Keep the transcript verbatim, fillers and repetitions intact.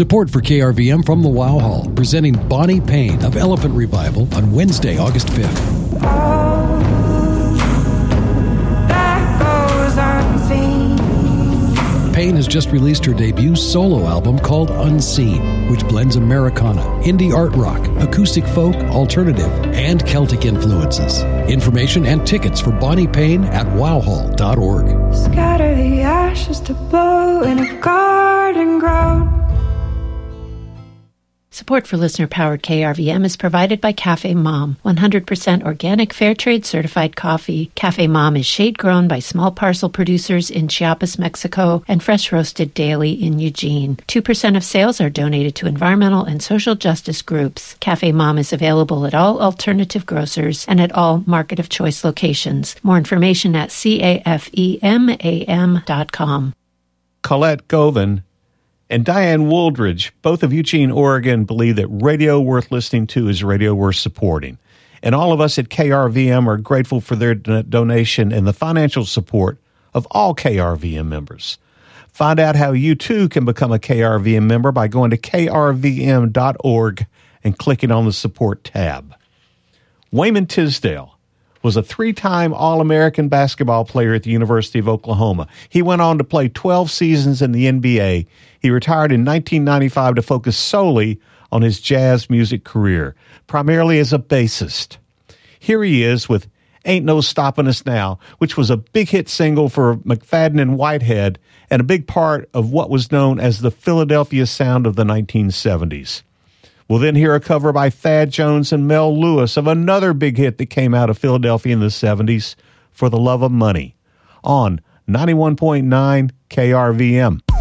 Support for K R V M from the Wow Hall, presenting Bonnie Payne of Elephant Revival on Wednesday, August fifth. All that goes unseen. Payne has just released her debut solo album called Unseen, which blends Americana, indie art rock, acoustic folk, alternative, and Celtic influences. Information and tickets for Bonnie Payne at wow hall dot org. Scatter the ashes to blow in a garden ground. Support for listener-powered K R V M is provided by Cafe Mom, one hundred percent organic fair trade certified coffee. Cafe Mom is shade-grown by small parcel producers in Chiapas, Mexico, and fresh roasted daily in Eugene. two percent of sales are donated to environmental and social justice groups. Cafe Mom is available at all alternative grocers and at all market of choice locations. More information at cafemam dot com. Colette Govan and Diane Wooldridge, both of Eugene, Oregon, believe that radio worth listening to is radio worth supporting. And all of us at K R V M are grateful for their do- donation and the financial support of all K R V M members. Find out how you too can become a K R V M member by going to k r v m dot org and clicking on the support tab. Wayman Tisdale was a three-time All-American basketball player at the University of Oklahoma. He went on to play twelve seasons in the N B A. He retired in nineteen ninety-five to focus solely on his jazz music career, primarily as a bassist. Here he is with Ain't No Stoppin' Us Now, which was a big hit single for McFadden and Whitehead and a big part of what was known as the Philadelphia sound of the nineteen seventies. We'll then hear a cover by Thad Jones and Mel Lewis of another big hit that came out of Philadelphia in the seventies, For the Love of Money, on ninety-one point nine K R V M.